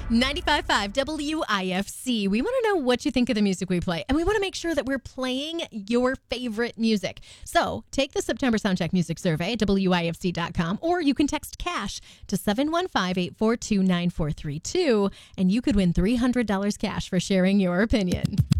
95.5 WIFC. We want to know what you think of the music we play, and we want to make sure that we're playing your favorite music. So take the September Soundcheck Music Survey at WIFC.com, or you can text CASH to 715-842-9432, and you could win $300 cash for sharing your opinion.